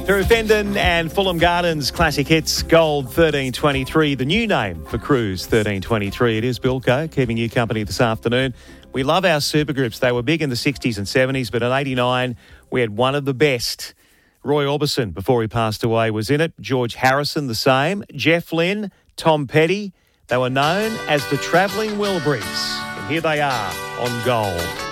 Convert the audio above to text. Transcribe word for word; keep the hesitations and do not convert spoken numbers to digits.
Through Fendon and Fulham Gardens Classic Hits Gold thirteen twenty-three, the new name for Cruise thirteen twenty-three. It is Bilco, keeping you company this afternoon. We love our supergroups. They were big in the sixties and seventies, but in eighty-nine, we had one of the best. Roy Orbison, before he passed away, was in it. George Harrison, the same. Jeff Lynne, Tom Petty. They were known as the Travelling Wilburys. And here they are on Gold.